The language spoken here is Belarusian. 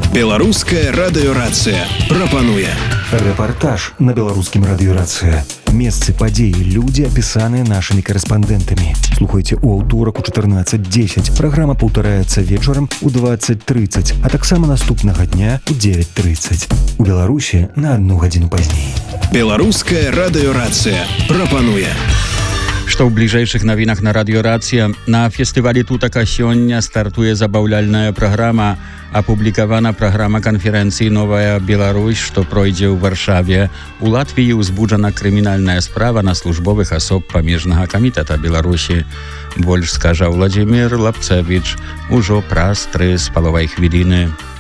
Беларуская радыёрацыя прапануе рэпартаж на беларускім радыёрацыя. Месцы, падзеі, людзі, апісаныя нашымі корэспандэнтамі. Слухайце ў аўторак у 14:10. Праграма паўтараецца вечарам у 20:30, а таксама наступнага дня у 9:30. У Беларусі на 1 гадзіну пазней. Беларуская радыёрацыя прапануе. Што ў бліжэйшых навінах на радыёрацыя. На фестывалі «Тутака» сёння стартуе забаўляльная праграма. Апублікавана праграма канферэнцыі «Новая Беларусь», што пройдзе ў Варшаве. У Латвіі ўзбуджана крымінальная справа на службовых асоб памежнага камітэта Беларусі. Больш скажа Владзімір Лапцэвіч ужо праз 3,5 хвіліны.